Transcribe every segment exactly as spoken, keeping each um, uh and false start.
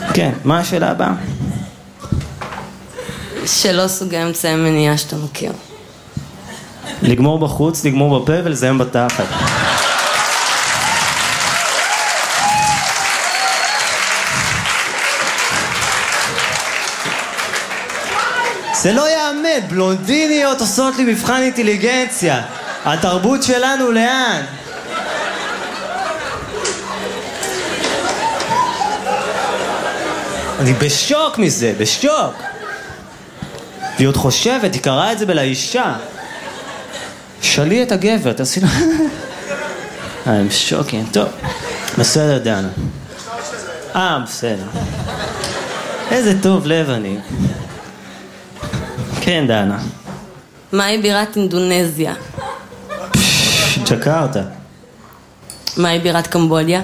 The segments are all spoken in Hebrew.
כן, מה השאלה הבאה? שלא סוגי אמצעי מניעה שאתה מכיר. לגמור בחוץ, לגמור בפה ולזהם בתחת. זה לא יאמן, בלונדיניות עושות לי מבחן אינטליגנציה. התרבות שלנו לאן? אני בשוק מזה, בשוק. והיא עוד חושבת, היא קראה את זה בלאישה. שלי את הגבר, תעשי לה... אה, הם שוקים, טוב. בסדר, דנה. אה, בסדר. איזה טוב לב אני. כן, דנה. מהי בירת אינדונזיה? ג'קרטה. מהי בירת קמבודיה?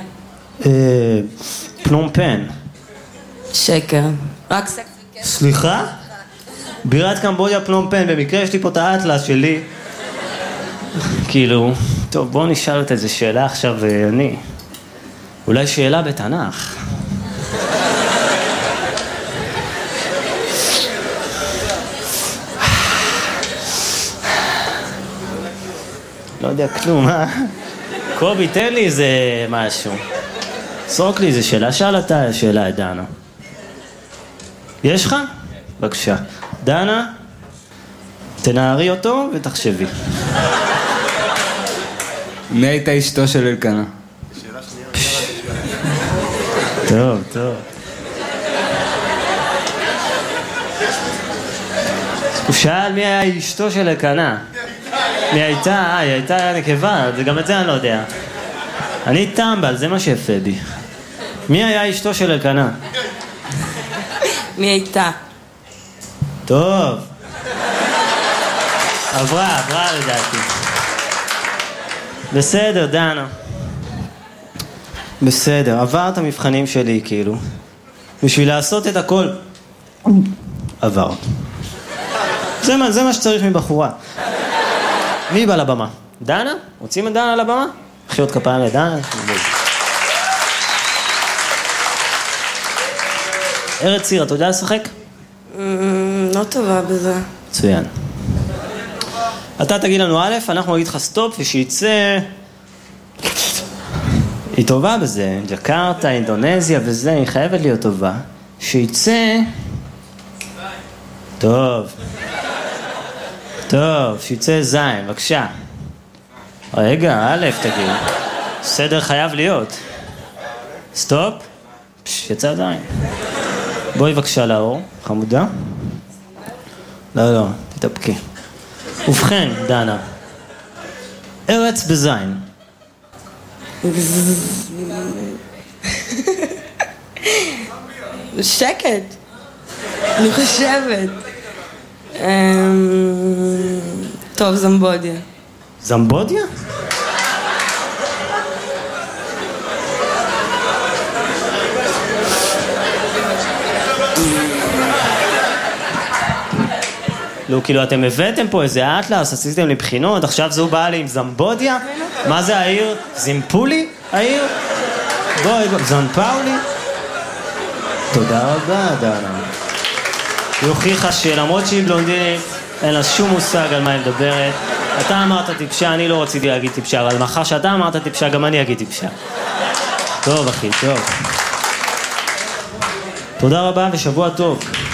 פנום פן. שקר. רק סקס וכסף. סליחה? בירת קמבודיה פנום פן, במקרה יש לי פה את האטלס שלי. כאילו, טוב, בואו נשאל את איזה שאלה עכשיו, אני. אולי שאלה בתנ"ך. לא יודע כלום, אה? קובי, תן לי איזה משהו. סרוק לי איזה שאלה, שאל אתה שאלה את דנה. יש לך? בבקשה. דנה, תנערי אותו ותחשבי. מי הייתה אשתו של אלקנה? שאלה שנייה. טוב, טוב. הוא שאל מי היה אשתו של אלקנה. מי הייתה? אה, היא הייתה נקבה, גם את זה אני לא יודע. אני טמבל, זה מה שיפה בי. מי היה אשתו של אלקנה? מי הייתה? טוב. עברה, עברה לדעתי. בסדר, דנה. בסדר, עבר את המבחנים שלי כאילו. בשביל לעשות את הכל. עבר. זה מה, זה מה שצריך מבחורה. מי בא לבמה? דנה? רוצים את דנה לבמה? חיות כפיים לדנה? ארץ ציר, אתה יודע לשחק? לא טובה בזה. מצוין. אתה תגיד לנו א', אנחנו נגיד לך סטופ, ושיצא... היא טובה בזה, ג'קרטה, אינדונזיה וזה, היא חייבת להיות טובה. שיצא... טוב. טוב, שיצא זין, בבקשה. רגע, א', תגיד. סדר חייב להיות. סטופ. פש, יצא זין. בואי בבקשה לאור, חמודה. לא, לא, תתאפקי. ובכן, דנה. ארץ בזין. שקט. אני חושבת. טוב, זמבודיה. זמבודיה? לא, כאילו אתם הבאתם פה איזה אטלס, עשיתם לי בחינות, עכשיו זו באה לי עם זמבודיה? מה זה העיר? זימפולי? העיר? בואי, זנפאולי? תודה רבה, דנה. היא הוכיחה שלמרות שהיא בלונדינית, אין לה שום מושג על מה היא מדברת. אתה אמרת טיפשה, אני לא רציתי להגיד טיפשה, אבל מאחר שאתה אמרת טיפשה, גם אני אגיד טיפשה. טוב, אחי, טוב. תודה רבה ושבוע טוב.